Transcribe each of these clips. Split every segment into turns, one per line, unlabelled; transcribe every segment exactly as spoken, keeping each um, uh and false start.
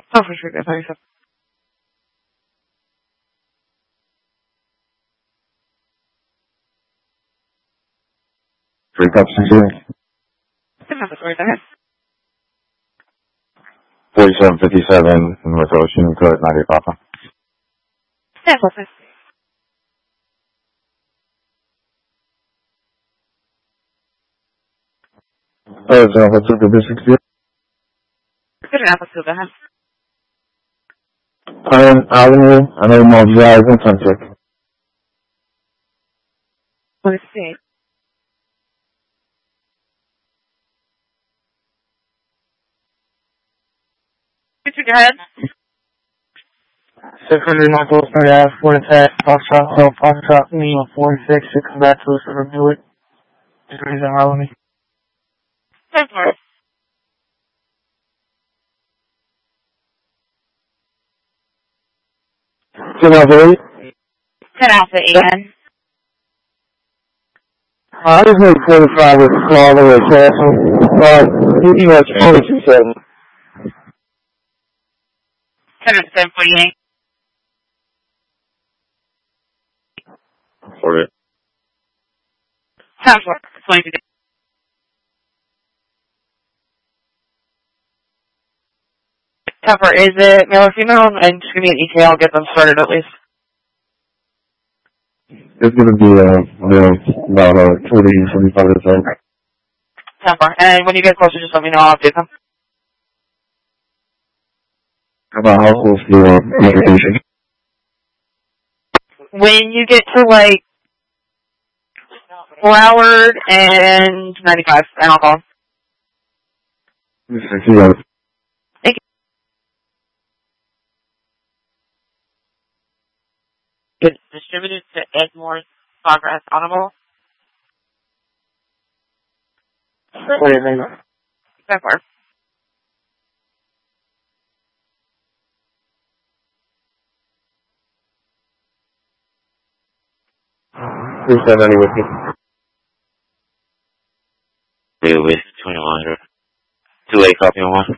Oh, for sure, that's thirty-seven.
Three cups and zero.
That's right ahead.
Forty-seven fifty-seven North Ocean, code ninety Papa.
Yeah, perfect.
Oh, so what's up with this experience?
Good enough, let's go ahead.
Pine Avenue, I know Mall Drive in Sunset.
Let's see. Go ahead.
six hundred North Wilson Ave, Forty-Five, Foxtrot, Hill, Foxtrot, Lima, forty-six, six back to us, review it. Just raise that out with me.
ten four.
ten Alpha eight?
ten Alpha eight.
I just made forty-five with small the way castle. Uh, you know, it's forty-seven.
ten seven forty-eight.
For it.
ten four. twenty-two. ten four, is it male or female? And just give me an E T A, I'll get them started at least.
It's gonna be, uh, uh about, uh, forty, forty-five or so.
ten four. And when you get closer, just let me know, I'll update them.
How about how close to the location?
When you get to, like, Broward and ninety-five, and I'll call them.
I see that.
Thank you. It's distributed to Edmore Progress Automobile.
What do you think?
ten four.
Who's that any with me?
Two with twenty-one hundred. Two A copy on one.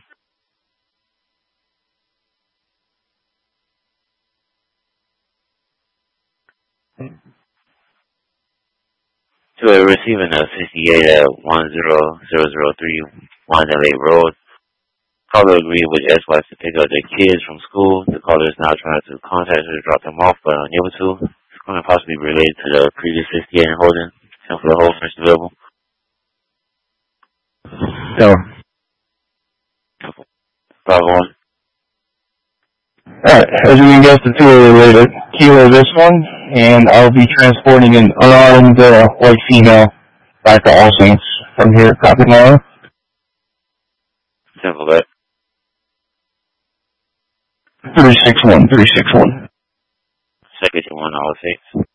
Two A receiving a sixty-eight at one zero zero zero three Wanda Lake Road. Caller agreed with ex-wife to pick up their kids from school. The caller is now trying to contact her to drop them off, but unable to. It's going to possibly be related to the previous sixty-eight and holding. Send for the whole first available.
No.
five one.
Alright, as you can guess, the two are related. Kilo this one, and I'll be transporting an unarmed uh, white female back to All Saints from here. Copy tomorrow.
Simple that.
three six one, three six one.
Second to one, all six.